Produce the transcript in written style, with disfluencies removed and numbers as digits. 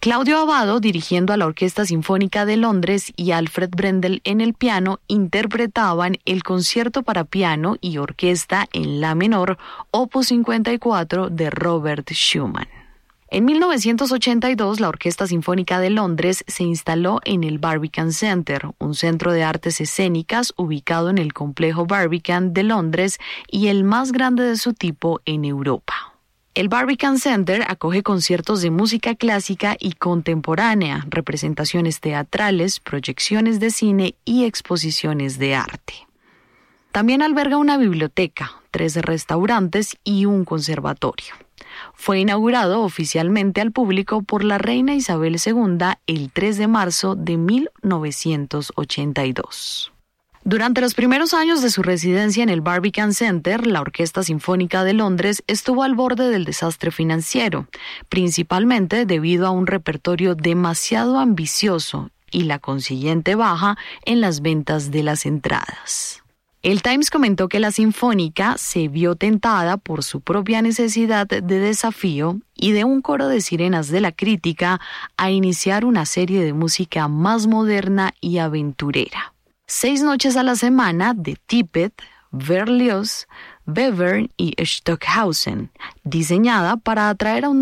Claudio Abbado, dirigiendo a la Orquesta Sinfónica de Londres, y Alfred Brendel en el piano, interpretaban el concierto para piano y orquesta en la menor, opus 54 de Robert Schumann. En 1982, la Orquesta Sinfónica de Londres se instaló en el Barbican Center, un centro de artes escénicas ubicado en el complejo Barbican de Londres y el más grande de su tipo en Europa. El Barbican Center acoge conciertos de música clásica y contemporánea, representaciones teatrales, proyecciones de cine y exposiciones de arte. También alberga una biblioteca, 3 restaurantes y un conservatorio. Fue inaugurado oficialmente al público por la reina Isabel II el 3 de marzo de 1982. Durante los primeros años de su residencia en el Barbican Center, la Orquesta Sinfónica de Londres estuvo al borde del desastre financiero, principalmente debido a un repertorio demasiado ambicioso y la consiguiente baja en las ventas de las entradas. El Times comentó que la Sinfónica se vio tentada por su propia necesidad de desafío y de un coro de sirenas de la crítica a iniciar una serie de música más moderna y aventurera. 6 noches a la semana de Tippett, Berlioz, Webern y Stockhausen, diseñada para atraer a un